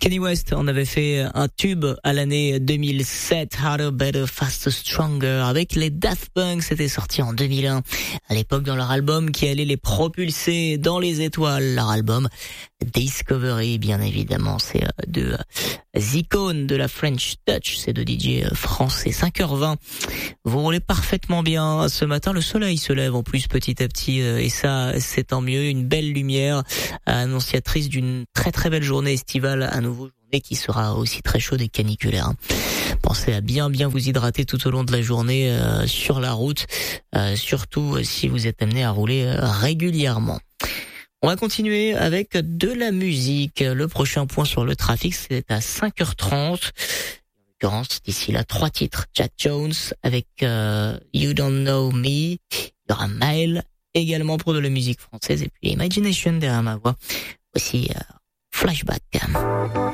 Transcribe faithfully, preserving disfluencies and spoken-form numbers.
Kanye West en avait fait un tube à l'année deux mille sept, Harder, Better, Faster, Stronger, avec les Daft Punk. C'était sorti en deux mille un, à l'époque dans leur album qui allait les propulser dans les étoiles. Leur album Discovery, bien évidemment, c'est deux icônes de la French Touch, c'est deux D J français. cinq heures vingt, vous roulez parfaitement bien ce matin. Le soleil se lève en plus petit à petit, et ça, c'est tant mieux. Une belle lumière annonciatrice d'une très très belle journée estivale, à nouveau journée qui sera aussi très chaude et caniculaire. Pensez à bien bien vous hydrater tout au long de la journée euh, sur la route, euh, surtout si vous êtes amené à rouler euh, régulièrement. On va continuer avec de la musique. Le prochain point sur le trafic, c'est à cinq heures trente. En l'occurrence, d'ici là, trois titres. Jack Jones avec euh, You Don't Know Me. Il y aura Maël également pour de la musique française. Et puis Imagination derrière ma voix. Aussi euh, Flashback.